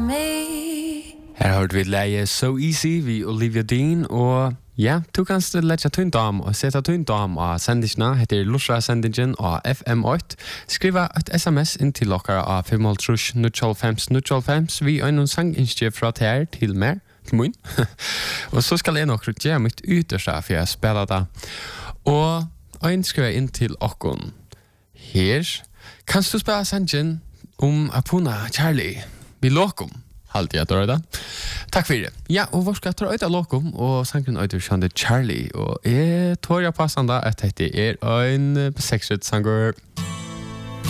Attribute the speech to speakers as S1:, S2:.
S1: Her har vi läge So Easy vi Olivia Dean og ja, du kan lägga tunt om och sätta tunt om och sendisna heter Lusha sendingen och FM8 skriva ett SMS in till lockare av 505 vi en sang inskriv från här till mer till mun och så ska jag nog göra mitt yttersta för jag spelar det och en skriva in till okon här kan du spela sendingen om Apuna Charlie vi lokom halt jag tror det. Tack för det. Ja, och vad ska jag ta ut av lokom och sanken ut ur Shande Charlie och tror jag passande att det är en sexet sanger.